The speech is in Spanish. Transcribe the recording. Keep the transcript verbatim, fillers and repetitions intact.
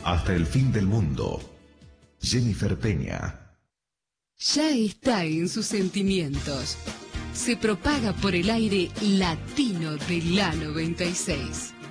Hasta el fin del mundo. Jennifer Peña. Ya está en sus sentimientos. Se propaga por el aire latino de la noventa y seis.